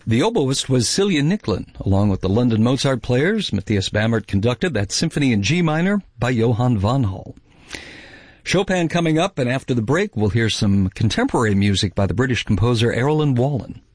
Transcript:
The oboist was Celia Nicklin, along with the London Mozart players. Matthias Bamert conducted that Symphony in G minor by Johann von Hall. Chopin coming up, and after the break, we'll hear some contemporary music by the British composer Erilyn Wallen.